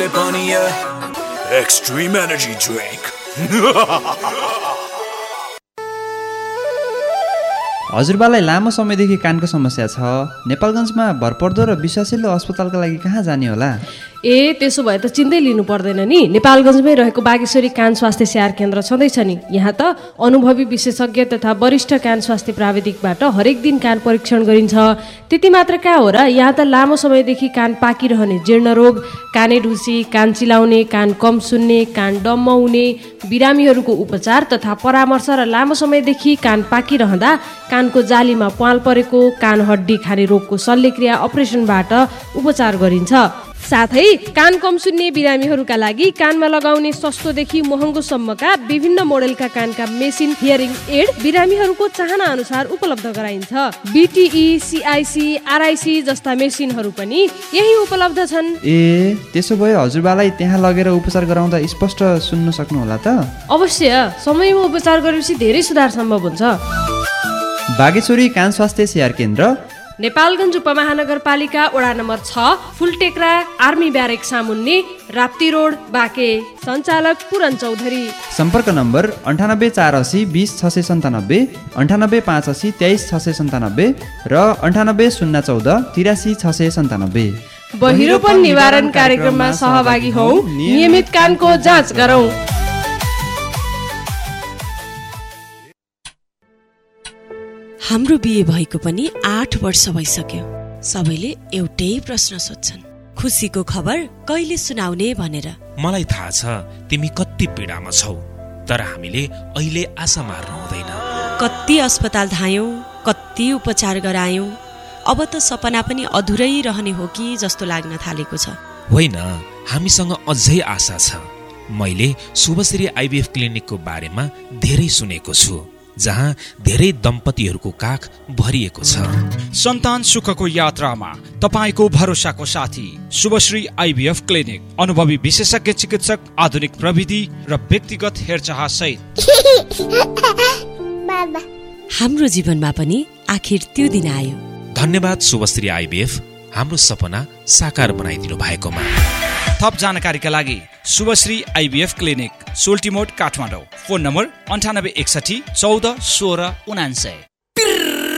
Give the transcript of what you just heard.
ले पनि extreme energy drink. हजुरबालाई लामो समयदेखि कानको समस्या छ। नेपालगञ्जमा भरपर्दो र विश्वासिलो अस्पतालका लागि कहाँ जाने होला? त्यसो भए त चिन्तै लिनु पर्दैन नि। नेपालगञ्जमै रहेको बागेश्वरी कान स्वास्थ्य स्याहार केन्द्र छँदैछ नि। यहाँ त अनुभवी विशेषज्ञ तथा वरिष्ठ कान स्वास्थ्य प्राविधिकबाट हरेक दिन कान परीक्षण गरिन्छ। त्यति मात्र कहाँ हो र, यहाँ त लामो समयदेखि कान पाकिरहने जीर्ण रोग, काने ढुसी, कान चिलाउने, कान कम सुन्ने, कान डम्म हुने, बिरामीहरूको उपचार तथा परामर्श र लामो समयदेखि कान पाकिरहँदा कानको जालीमा प्वाल परेको, कान हड्डी खाने रोगको शल्यक्रिया अपरेसनबाट उपचार गरिन्छ। साथै कान कम सुन्ने बिरामीहरूका लागि कानमा लगाउने सस्तोदेखि महँगोसम्मका विभिन्न मोडेलका कानका मेसिन हियरिङ एड बिरामीहरूको चाहना अनुसार उपलब्ध गराइन्छ। बीटीई, सीआईसी, आरआईसी जस्ता मेसिनहरू पनि यही उपलब्ध छन्। त्यसो भए हजुरबालाई त्यहाँ लगेर उपचार गराउँदा स्पष्ट सुन्न सक्नुहोला त? अवश्य, समयमा उपचार गरेपछि धेरै सुधार सम्भव हुन्छ। बागेश्वरी कान स्वास्थ्य स्याहार केन्द्र, नेपालगञ्ज उपमहानगरपालिका वडा नम्बर 6, फुलटेक्रा, आर्मी ब्यारेक सामुन्ने, राप्ती रोड, बाँके। सञ्चालक पुरन चौधरी। सम्पर्क नम्बर 9848 20 697, 9885 23 697 र 98014 83 697। बहिरोपन निवारण कार्यक्रममा सहभागी हौ, नियमित कानको जाँच गरौँ। हाम्रो बिहे भएको पनि 8 वर्ष भइसक्यो। सबैले एउटै प्रश्न सोध्छन्, खुसीको खबर कहिले सुनाउने भनेर। मलाई थाहा छ तिमी कति पीडामा छौ, तर हामीले अहिले आशा मार्नु हुँदैन। कति अस्पताल धायौं, कति उपचार गरायौं, अब त सपना पनि अधुरै रहने हो कि जस्तो लाग्न थालेको छ। होइन, हामीसँग अझै आशा छ। मैले शुभश्री आइभीएफ क्लिनिकको बारेमा धेरै सुनेको छु, जहाँ धेरै दम्पतिहरूको काख भरिएको छ। सन्तान सुखको यात्रामा तपाईको भरोसाको साथी शुभश्री आइभीएफ क्लिनिक। अनुभवी विशेषज्ञ चिकित्सक, आधुनिक प्रविधि र व्यक्तिगत हेरचाह सहित। हाम्रो जीवनमा पनि आखिर त्यो दिन आयो। धन्यवाद शुभश्री आइभीएफ, हाम्रो सपना साकार बनाइदिनु भएकोमा। थप जानकारीका लागि Shubhashree IVF clinic, सोल्टिमोड, Kathmandu. Phone number 9861 14 16 99।